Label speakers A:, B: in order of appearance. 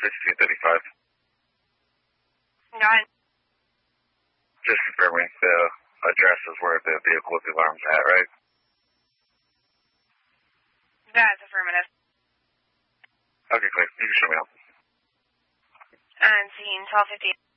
A: 1635.
B: Got it.
A: Just confirming the address is where the vehicle with the alarm's at, right?
B: That's affirmative.
A: Okay, great. You can show me out.
B: And scene 1250.